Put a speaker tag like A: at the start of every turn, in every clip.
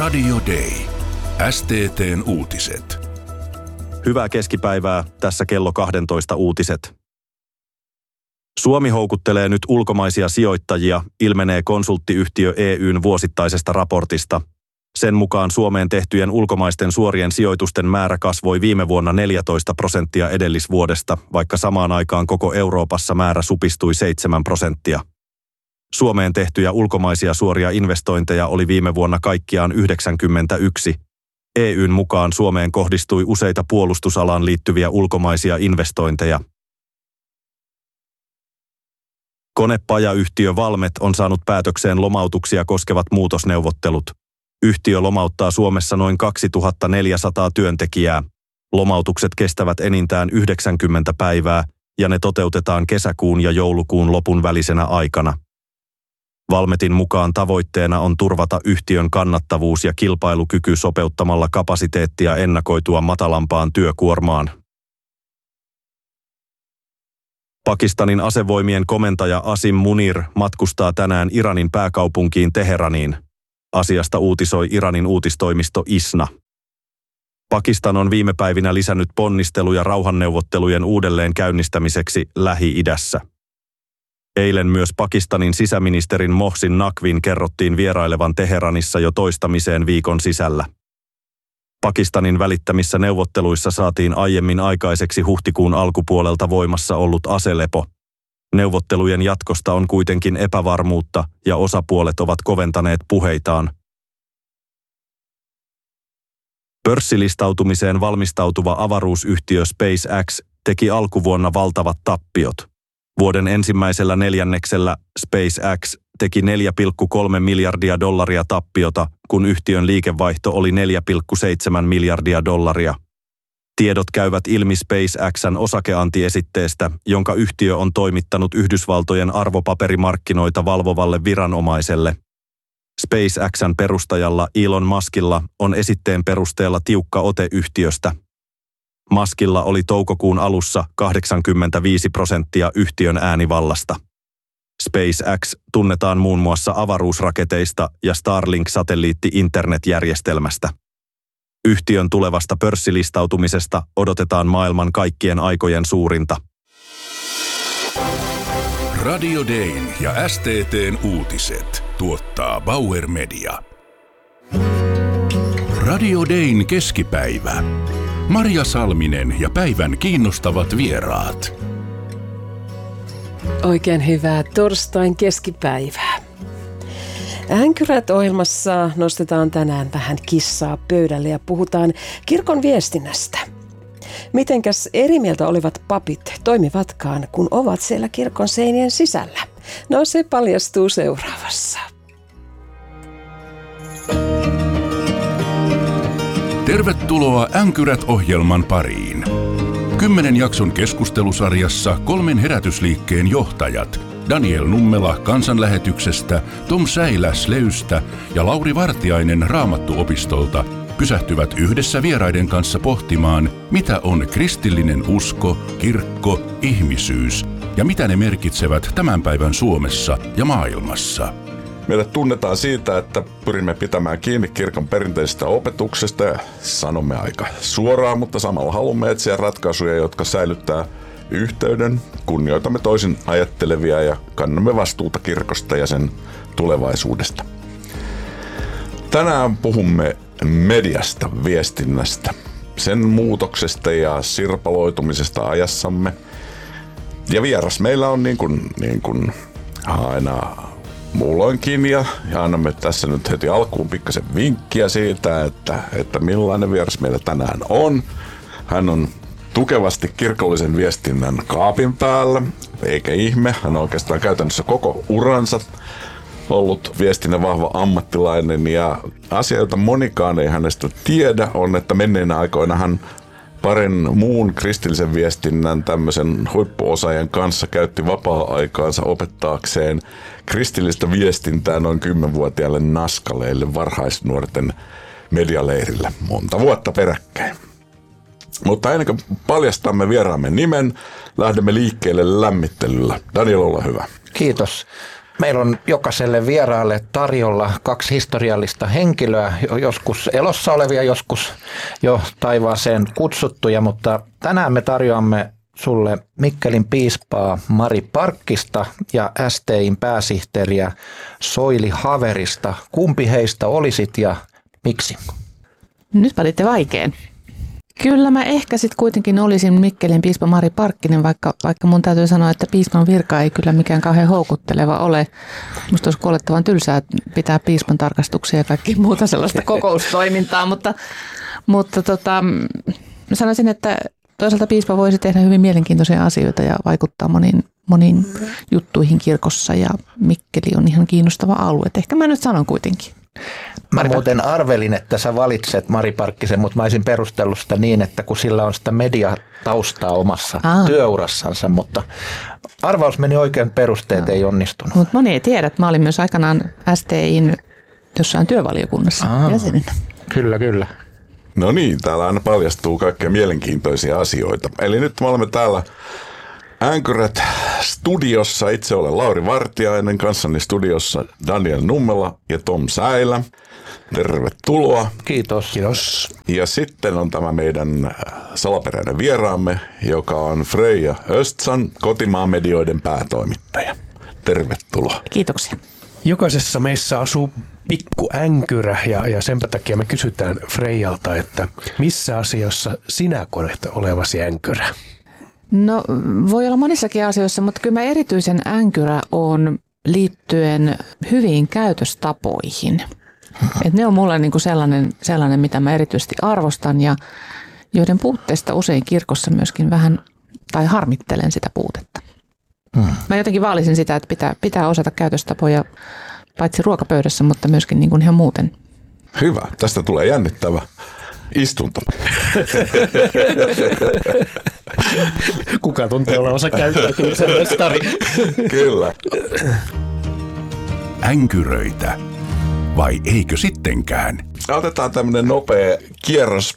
A: Radio Day. STT:n uutiset.
B: Hyvää keskipäivää, tässä kello 12 uutiset. Suomi houkuttelee nyt ulkomaisia sijoittajia, ilmenee konsulttiyhtiö EY:n vuosittaisesta raportista. Sen mukaan Suomeen tehtyjen ulkomaisten suorien sijoitusten määrä kasvoi viime vuonna 14% edellisvuodesta, vaikka samaan aikaan koko Euroopassa määrä supistui 7%. Suomeen tehtyjä ulkomaisia suoria investointeja oli viime vuonna kaikkiaan 91. EY:n mukaan Suomeen kohdistui useita puolustusalaan liittyviä ulkomaisia investointeja. Konepajayhtiö Valmet on saanut päätökseen lomautuksia koskevat muutosneuvottelut. Yhtiö lomauttaa Suomessa noin 2400 työntekijää. Lomautukset kestävät enintään 90 päivää ja ne toteutetaan kesäkuun ja joulukuun lopun välisenä aikana. Valmetin mukaan tavoitteena on turvata yhtiön kannattavuus ja kilpailukyky sopeuttamalla kapasiteettia ennakoitua matalampaan työkuormaan. Pakistanin asevoimien komentaja Asim Munir matkustaa tänään Iranin pääkaupunkiin Teheraniin. Asiasta uutisoi Iranin uutistoimisto ISNA. Pakistan on viime päivinä lisännyt ponnisteluja rauhanneuvottelujen uudelleen käynnistämiseksi Lähi-idässä. Eilen myös Pakistanin sisäministerin Mohsin Naqvin kerrottiin vierailevan Teheranissa jo toistamiseen viikon sisällä. Pakistanin välittämissä neuvotteluissa saatiin aiemmin aikaiseksi huhtikuun alkupuolelta voimassa ollut aselepo. Neuvottelujen jatkosta on kuitenkin epävarmuutta ja osapuolet ovat koventaneet puheitaan. Pörssilistautumiseen valmistautuva avaruusyhtiö SpaceX teki alkuvuonna valtavat tappiot. Vuoden ensimmäisellä neljänneksellä SpaceX teki $4,3 miljardia tappiota, kun yhtiön liikevaihto oli $4,7 miljardia. Tiedot käyvät ilmi SpaceX:n osakeantiesitteestä, jonka yhtiö on toimittanut Yhdysvaltojen arvopaperimarkkinoita valvovalle viranomaiselle. SpaceX:n perustajalla Elon Muskilla on esitteen perusteella tiukka ote yhtiöstä. Muskilla oli toukokuun alussa 85% yhtiön äänivallasta. SpaceX tunnetaan muun muassa avaruusraketeista ja Starlink-satelliitti-internetjärjestelmästä. Yhtiön tulevasta pörssilistautumisesta odotetaan maailman kaikkien aikojen suurinta.
A: Radio Dayn ja STT:n uutiset tuottaa Bauer Media. Radio Dayn keskipäivä. Maria Salminen ja päivän kiinnostavat vieraat.
C: Oikein hyvää torstain keskipäivää. Änkyrät-ohjelmassa nostetaan tänään vähän kissaa pöydälle ja puhutaan kirkon viestinnästä. Mitenkäs eri mieltä olevat papit toimivatkaan, kun ovat siellä kirkon seinien sisällä? No se paljastuu seuraavassa.
A: Tervetuloa Änkyrät-ohjelman pariin. 10 jakson keskustelusarjassa 3 herätysliikkeen johtajat Daniel Nummela Kansanlähetyksestä, Tom Säilä Sleystä ja Lauri Vartiainen Raamattuopistolta pysähtyvät yhdessä vieraiden kanssa pohtimaan, mitä on kristillinen usko, kirkko, ihmisyys ja mitä ne merkitsevät tämän päivän Suomessa ja maailmassa.
D: Meidät tunnetaan siitä, että pyrimme pitämään kiinni kirkon perinteisestä opetuksesta ja sanomme aika suoraan, mutta samalla haluamme etsiä ratkaisuja, jotka säilyttää yhteyden, kunnioitamme toisin ajattelevia ja kannamme vastuuta kirkosta ja sen tulevaisuudesta. Tänään puhumme mediasta, viestinnästä, sen muutoksesta ja sirpaloitumisesta ajassamme. Ja vieras meillä on niin kuin aina muulloinkin ja annamme tässä nyt heti alkuun pikkasen vinkkiä siitä, että millainen vieras meillä tänään on. Hän on tukevasti kirkollisen viestinnän kaapin päällä, eikä ihme. Hän on oikeastaan käytännössä koko uransa ollut viestinnän vahva ammattilainen ja asia, jota monikaan ei hänestä tiedä, on, että menneinä aikoina hän parin muun kristillisen viestinnän tämmöisen huippuosaajan kanssa käytti vapaa-aikaansa opettaakseen kristillistä viestintää noin 10-vuotiaille naskaleille varhaisnuorten medialeirillä monta vuotta peräkkäin. Mutta ennen kuin paljastamme vieraamme nimen, lähdemme liikkeelle lämmittelyllä. Daniel, ole hyvä.
E: Kiitos. Meillä on jokaiselle vieraalle tarjolla 2 historiallista henkilöä, joskus elossa olevia, joskus jo taivaaseen kutsuttuja, mutta tänään me tarjoamme sulle Mikkelin piispaa Mari Parkkista ja STI:n pääsihteeriä Soili Haverista. Kumpi heistä olisit ja miksi?
F: Nyt panitte vaikean. Kyllä mä ehkä sitten kuitenkin olisin Mikkelin piispa Mari Parkkinen, vaikka mun täytyy sanoa, että piispan virka ei kyllä mikään kauhean houkutteleva ole. Musta olisi kuolettavan tylsää pitää piispan tarkastuksia ja kaikki muuta sellaista kokoustoimintaa, mutta mä sanoisin, että toisaalta piispa voisi tehdä hyvin mielenkiintoisia asioita ja vaikuttaa moniin juttuihin kirkossa ja Mikkeli on ihan kiinnostava alue. Ehkä mä nyt sanon kuitenkin.
E: Mä muuten arvelin, että sä valitset Mari Parkkisen, mutta mä olisin perustellut sitä niin, että kun sillä on sitä mediataustaa omassa työurassansa, mutta arvaus meni oikein, perusteet ei onnistunut.
F: Mutta moni ei tiedä, että mä olin myös aikanaan STI:n jossain työvaliokunnassa jäsenenä.
E: Kyllä.
D: No niin, täällä aina paljastuu kaikkea mielenkiintoisia asioita. Eli nyt me olemme täällä Änkyrät studiossa. Itse olen Lauri Vartiainen, kanssani studiossa Daniel Nummela ja Tom Säilä. Tervetuloa.
E: Kiitos.
D: Ja sitten on tämä meidän salaperäinen vieraamme, joka on Freija Östsan, Kotimaan medioiden päätoimittaja. Tervetuloa.
F: Kiitoksia.
G: Jokaisessa meissä asuu pikku änkyrä ja senpä takia me kysytään Freijalta, että missä asiassa sinä koet olevasi änkyrä?
F: No voi olla monissakin asioissa, mutta kyllä mä erityisen änkyrä on liittyen hyviin käytöstapoihin. Et ne on mulle niinku sellainen, mitä mä erityisesti arvostan ja joiden puutteesta usein kirkossa myöskin vähän, tai harmittelen sitä puutetta. Mä jotenkin vaalisin sitä, että pitää osata käytöstapoja paitsi ruokapöydässä, mutta myöskin niin kuin ihan muuten.
D: Hyvä. Tästä tulee jännittävä istunto.
G: Kuka tuntee olevansa käyttäytymisen mestari?
D: Kyllä.
A: Änkyröitä. Vai eikö sittenkään?
D: Otetaan tämmöinen nopea kierros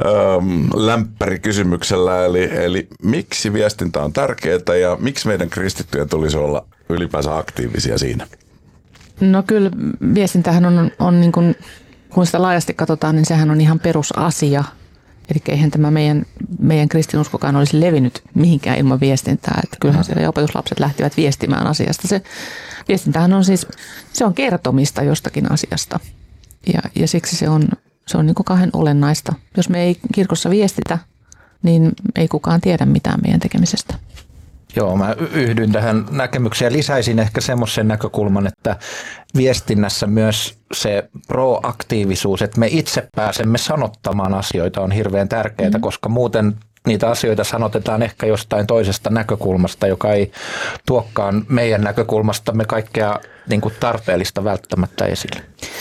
D: lämpärikysymyksellä, eli miksi viestintä on tärkeää ja miksi meidän kristittyjen tulisi olla ylipäänsä aktiivisia siinä?
F: No kyllä viestintähän on niin kuin, kun sitä laajasti katsotaan, niin sehän on ihan perusasia. Eli eihän tämä meidän kristinuskokaan olisi levinnyt mihinkään ilman viestintää. Että kyllähän siellä opetuslapset lähtivät viestimään asiasta. Se viestintähän on siis, se on kertomista jostakin asiasta ja siksi se on niin kuin kauhean olennaista. Jos me ei kirkossa viestitä, niin ei kukaan tiedä mitään meidän tekemisestä.
E: Joo, mä yhdyn tähän näkemykseen ja lisäisin ehkä semmoisen näkökulman, että viestinnässä myös se proaktiivisuus, että me itse pääsemme sanottamaan asioita on hirveän tärkeää, koska muuten niitä asioita sanotetaan ehkä jostain toisesta näkökulmasta, joka ei tuokkaan meidän näkökulmastamme kaikkea niin kuin tarpeellista välttämättä esille.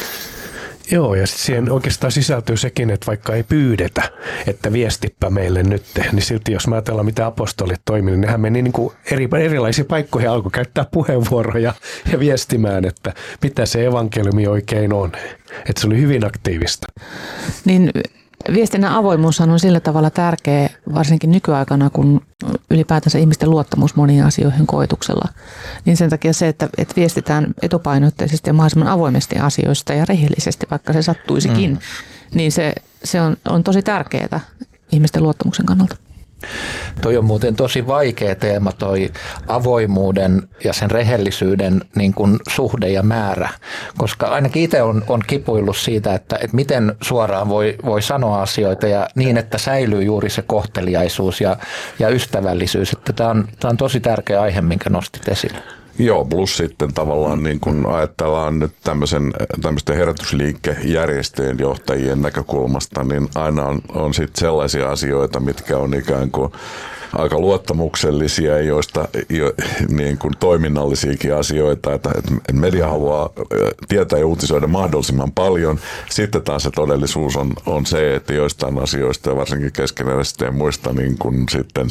G: Joo, ja siihen oikeastaan sisältyy sekin, että vaikka ei pyydetä, että viestippä meille nyt, niin silti jos mä ajatellaan, mitä apostolit toimivat, niin nehän meni niin kuin erilaisiin paikkoihin alkoi käyttää puheenvuoroja ja viestimään, että mitä se evankeliumi oikein on. Että se oli hyvin aktiivista.
F: Niin viestinnän avoimuus on sillä tavalla tärkeä, varsinkin nykyaikana, kun ylipäätänsä ihmisten luottamus moniin asioihin koetuksella. Niin sen takia se, että viestitään etupainotteisesti ja mahdollisimman avoimesti asioista ja rehellisesti, vaikka se sattuisikin, niin se on tosi tärkeää ihmisten luottamuksen kannalta.
E: Toi on muuten tosi vaikea teema, toi avoimuuden ja sen rehellisyyden niin kuin suhde ja määrä, koska ainakin itse on kipuillut siitä, että miten suoraan voi sanoa asioita ja niin, että säilyy juuri se kohteliaisuus ja ystävällisyys. Että tämä on tosi tärkeä aihe, minkä nostit esille.
D: Joo, plus sitten tavallaan niin kun ajatellaan nyt tämmöisten herätysliikkejärjestöjen johtajien näkökulmasta, niin aina on sitten sellaisia asioita, mitkä on ikään kuin aika luottamuksellisia, joista niin kuin toiminnallisiakin asioita, että media haluaa tietää ja uutisoida mahdollisimman paljon. Sitten taas se todellisuus on se, että joistain asioista ja varsinkin keskeneräisistä ja muista niin kuin sitten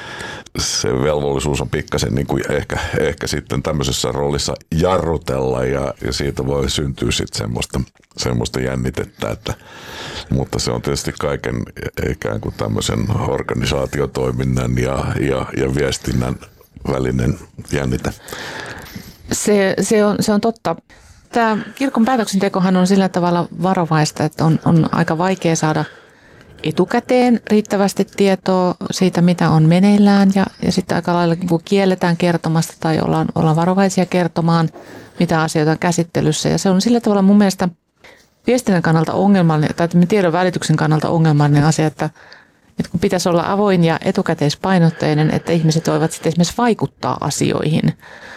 D: se velvollisuus on pikkasen niin kuin ehkä sitten tämmöisessä roolissa jarrutella ja siitä voi syntyä sitten semmoista jännitettä, mutta se on tietysti kaiken ikään kuin tämmöisen organisaatiotoiminnan ja viestinnän välinen jännite.
F: Se on totta. Tämä kirkon päätöksentekohan on sillä tavalla varovaista, että on aika vaikea saada etukäteen riittävästi tietoa siitä, mitä on meneillään ja sitten aika lailla kun kielletään kertomasta tai ollaan varovaisia kertomaan, mitä asioita on käsittelyssä. Ja se on sillä tavalla mun mielestä viestinnän kannalta ongelmallinen tai tiedon välityksen kannalta ongelmallinen asia, että kun pitäisi olla avoin ja etukäteispainotteinen, että ihmiset voivat sitten esimerkiksi vaikuttaa asioihin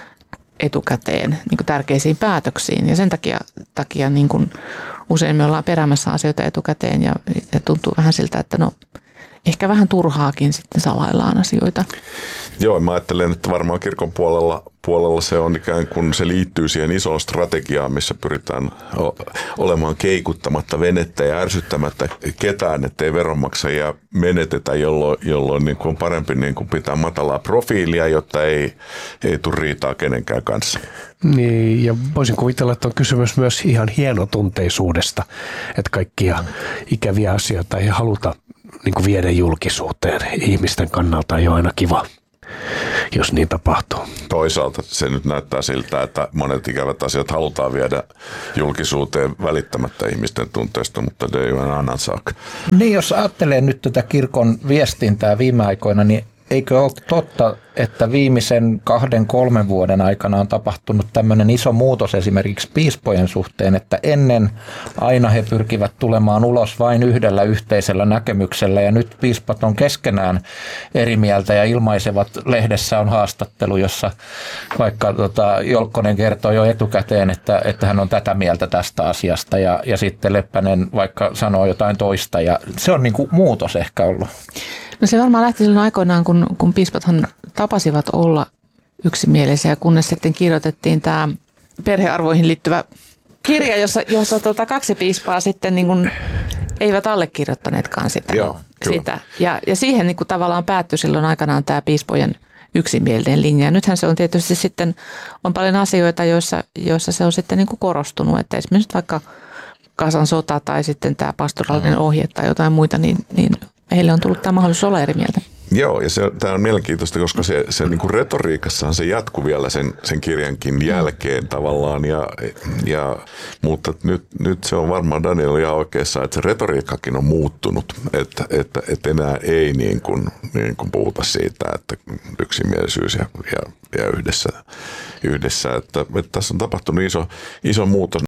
F: etukäteen niin kuin tärkeisiin päätöksiin. Ja sen takia niin kuin usein me ollaan peräämässä asioita etukäteen ja tuntuu vähän siltä, että ehkä vähän turhaakin sitten salaillaan asioita.
D: Joo, mä ajattelen, että varmaan kirkon puolella se on ikään kuin se liittyy siihen isoon strategiaan, missä pyritään olemaan keikuttamatta venettä ja ärsyttämättä ketään, ettei veronmaksajia menetetä, jolloin niin kuin on parempi niin kuin pitää matalaa profiilia, jotta ei tule riitaa kenenkään kanssa.
G: Niin, ja voisin kuvitella, että on kysymys myös ihan hienotunteisuudesta, että kaikkia ikäviä asioita ei haluta niin kuin viedä julkisuuteen. Ihmisten kannalta ei ole aina kiva, jos niin tapahtuu.
D: Toisaalta se nyt näyttää siltä, että monet ikävät asiat halutaan viedä julkisuuteen välittämättä ihmisten tunteista, mutta det är ju en annan sak.
E: Niin, jos ajattelee nyt tätä kirkon viestintää viime aikoina, niin eikö ole totta, että viimeisen 2-3 vuoden aikana on tapahtunut tämmöinen iso muutos esimerkiksi piispojen suhteen, että ennen aina he pyrkivät tulemaan ulos vain yhdellä yhteisellä näkemyksellä ja nyt piispat on keskenään eri mieltä ja ilmaisevat, lehdessä on haastattelu, jossa vaikka Jolkkonen kertoo jo etukäteen, että hän on tätä mieltä tästä asiasta ja sitten Leppänen vaikka sanoo jotain toista ja se on niin kuin muutos ehkä ollut.
F: No se varmaan lähti silloin aikoinaan, kun piispathan tapasivat olla yksimielisiä, kunnes sitten kirjoitettiin tämä perhearvoihin liittyvä kirja, jossa 2 piispaa sitten niin kuin eivät allekirjoittaneetkaan sitä.
D: Joo,
F: ja siihen niin kuin tavallaan päättyi silloin aikanaan tämä piispojen yksimielinen linja. Ja nythän se on tietysti sitten, on paljon asioita, joissa se on sitten niin kuin korostunut, että esimerkiksi vaikka Gazan sota tai sitten tämä pastoraalinen ohje tai jotain muita, niin heille on tullut tämä mahdollisuus olla eri mieltä.
D: Joo, ja tämä on mielenkiintoista, koska se niin kuin retoriikassahan se jatkuu vielä sen kirjankin jälkeen tavallaan, mutta nyt se on varmaan Daniel ihan oikeassa, että se retoriikkakin on muuttunut, että enää ei niin kuin puhuta siitä, että yksimielisyys ja yhdessä että tässä on tapahtunut iso muutos.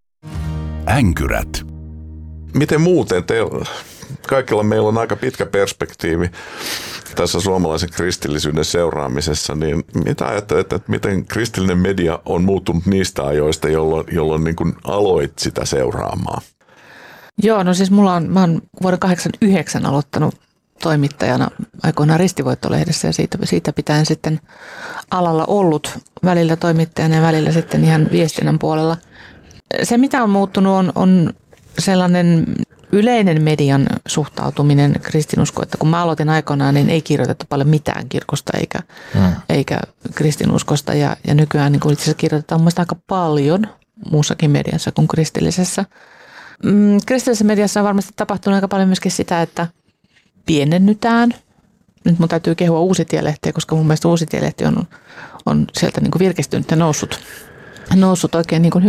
A: Änkyrät.
D: Miten muuten kaikilla meillä on aika pitkä perspektiivi tässä suomalaisen kristillisyyden seuraamisessa, niin mitä ajattelet, että miten kristillinen media on muuttunut niistä ajoista, jolloin niin kuin aloit sitä seuraamaan?
F: Joo, no siis mä oon vuoden 1989 aloittanut toimittajana aikoinaan Ristivoitto-lehdessä ja siitä pitäen sitten alalla ollut välillä toimittajana ja välillä sitten ihan viestinnän puolella. Se mitä on muuttunut on sellainen yleinen median suhtautuminen kristinuskoon, että kun mä aloitin aikoinaan, niin ei kirjoitettu paljon mitään kirkosta eikä kristinuskosta ja nykyään niin itse asiassa kirjoitetaan mun mielestä aika paljon muussakin mediassa kuin kristillisessä. Kristillisessä mediassa on varmasti tapahtunut aika paljon myöskin sitä, että pienennytään. Nyt mun täytyy kehua Uusitie-lehteä, koska mun mielestä Uusitie-lehti on sieltä niin kuin virkistynyt ja noussut oikein niin kuin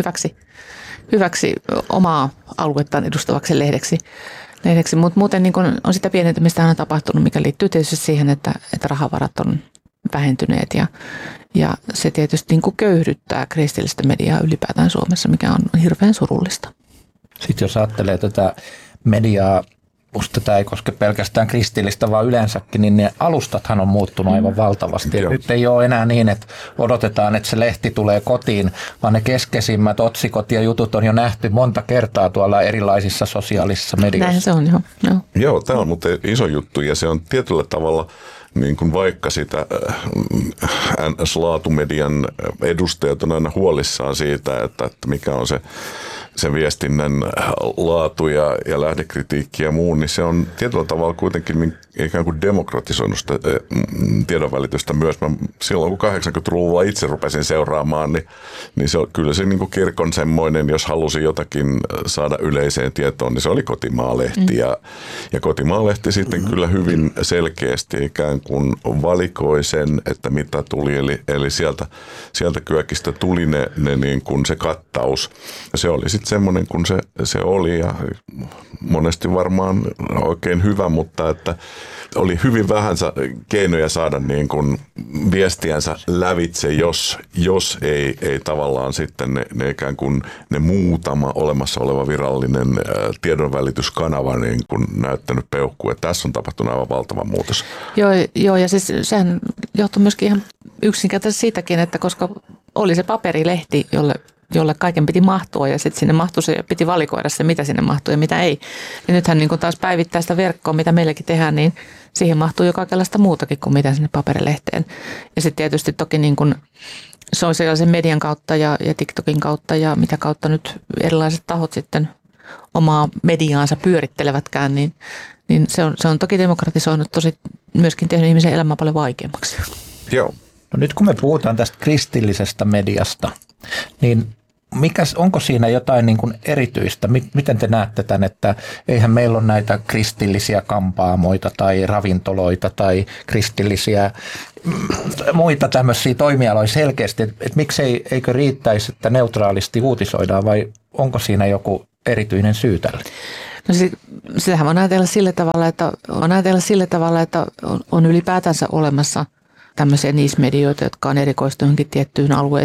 F: hyväksi omaa aluettaan edustavaksi lehdeksi. Mutta muuten niin kun on sitä pienentymistä aina tapahtunut, mikä liittyy tietysti siihen, että rahavarat on vähentyneet ja se tietysti niin kuin köyhdyttää kristillistä mediaa ylipäätään Suomessa, mikä on hirveän surullista.
E: Sitten jos ajattelee tätä mediaa, musta tämä ei koske pelkästään kristillistä, vaan yleensäkin, niin ne alustathan on muuttunut aivan valtavasti. Nyt ei ole enää niin, että odotetaan, että se lehti tulee kotiin, vaan ne keskeisimmät otsikot ja jutut on jo nähty monta kertaa tuolla erilaisissa sosiaalisissa medioissa.
F: Näin se on, joo.
D: Joo, tämä on muuten iso juttu ja se on tietyllä tavalla niin kuin vaikka sitä NS-laatumedian edustajat on aina huolissaan siitä, että mikä on se sen viestinnän laatu ja lähdekritiikki ja muu, niin se on tietyllä tavalla kuitenkin niin ikään kuin demokratisoinut sitä tiedonvälitystä myös. Mä silloin kun 80-luvulla itse rupesin seuraamaan, niin se, kyllä se niin kuin kirkon semmoinen, jos halusi jotakin saada yleiseen tietoon, niin se oli Kotimaalehti. Ja Kotimaalehti sitten kyllä hyvin selkeästi ikään kuin valikoi sen, että mitä tuli. Eli sieltä kyökistä tuli ne niin kuin se kattaus. Se oli sitten semmoinen kuin se oli ja monesti varmaan oikein hyvä, mutta että oli hyvin vähän keinoja saada niin kuin viestiänsä lävitse, jos ei tavallaan sitten ne ikään kuin ne muutama olemassa oleva virallinen tiedonvälityskanava niin kuin näyttänyt peukkua. Ja tässä on tapahtunut aivan valtava muutos.
F: Joo, ja siis sehän johtui myöskin ihan yksinkertaisesti siitäkin, että koska oli se paperilehti, jolle kaiken piti mahtua ja sitten sinne mahtui se, piti valikoida se, mitä sinne mahtuu ja mitä ei. Ja nythän niin kun taas päivittää sitä verkkoa, mitä meilläkin tehdään, niin siihen mahtuu jo kaikenlaista muutakin kuin mitä sinne paperilehteen. Ja sitten tietysti toki niin kun sosiaalisen median kautta ja TikTokin kautta ja mitä kautta nyt erilaiset tahot sitten omaa mediaansa pyörittelevätkään, niin se on toki demokratisoinut tosi myöskin tehnyt ihmisen elämää paljon vaikeammaksi.
D: Joo.
E: No nyt kun me puhutaan tästä kristillisestä mediasta, niin onko siinä jotain niin kuin erityistä? Miten te näette tämän, että eihän meillä ole näitä kristillisiä kampaamoita tai ravintoloita tai kristillisiä muita tämmöisiä toimialoja selkeästi, että miksei, eikö riittäisi, että neutraalisti uutisoidaan vai onko siinä joku erityinen syy tälle?
F: No sitähän on ajatella sillä tavalla, että on ylipäätänsä olemassa tämmöisiä niismedioita, jotka on erikoistunut johonkin tiettyyn alueeseen.